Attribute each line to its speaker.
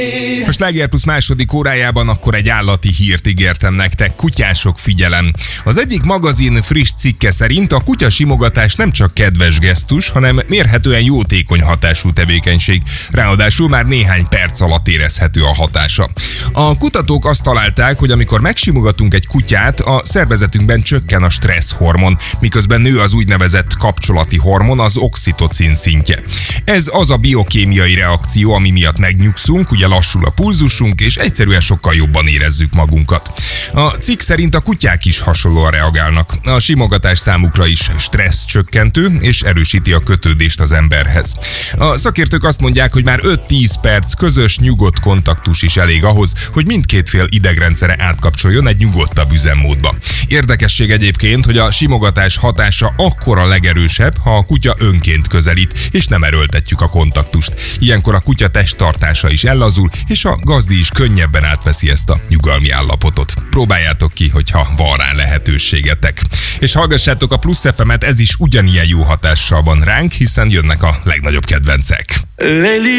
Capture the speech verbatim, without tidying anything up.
Speaker 1: A Sláger Plusz második órájában akkor egy állati hírt ígértem nektek, kutyások, figyelem. Az egyik magazin friss cikke szerint a kutyasimogatás nem csak kedves gesztus, hanem mérhetően jótékony hatású tevékenység. Ráadásul már néhány perc alatt érezhető a hatása. A kutatók azt találták, hogy amikor megsimogatunk egy kutyát, a szervezetünkben csökken a stressz hormon, miközben nő az úgynevezett kapcsolati hormon, az oxitocin szintje. Ez az a biokémiai reakció, ami miatt megnyugszunk, ugye lassul a pulzusunk, és egyszerűen sokkal jobban érezzük magunkat. A cikk szerint a kutyák is hasonlóan reagálnak. A simogatás számukra is stressz csökkentő, és erősíti a kötődést az emberhez. A szakértők azt mondják, hogy már öt-tíz perc közös, nyugodt kontaktus is elég ahhoz, hogy mindkét fél idegrendszere átkapcsoljon egy nyugodtabb üzemmódba. Érdekesség egyébként, hogy a simogatás hatása akkor a legerősebb, ha a kutya önként közelít, és nem erőltetjük a kontaktust. Ilyenkor a kutya testtartása is ellazul, és a gazdi is könnyebben átveszi ezt a nyugalmi állapotot. Próbáljátok ki, hogyha van rá lehetőségetek. És hallgassátok a Plusz ef emet, ez is ugyanilyen jó hatással van ránk, hiszen jönnek a legnagyobb kedvencek.